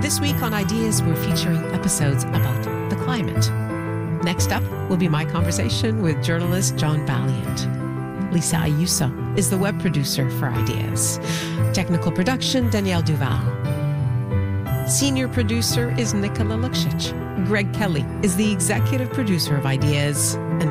This week on Ideas, we're featuring episodes about the climate. Next up will be my conversation with journalist John Valiant. Lisa Ayuso is the web producer for Ideas. Technical production, Danielle Duval. Senior producer is Nikola Luksic. Greg Kelly is the executive producer of Ideas. And